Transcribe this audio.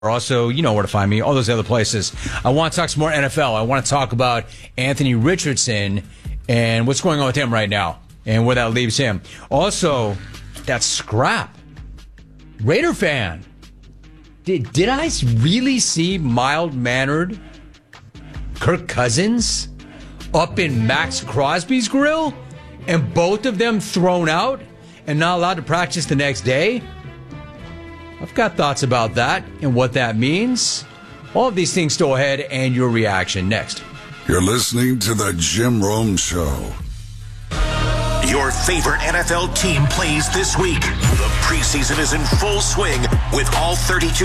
Also, you know where to find me, all those other places. I want to talk some more NFL. I want to talk about Anthony Richardson and what's going on with him right now and where that leaves him. Also, that scrap. Raider fan. Did I really see mild-mannered Kirk Cousins up in Max Crosby's grill and both of them thrown out and not allowed to practice the next day? I've got thoughts about that and what that means. All of these things still ahead, and your reaction next. You're listening to The Jim Rome Show. Your favorite NFL team plays this week. The preseason is in full swing with all 32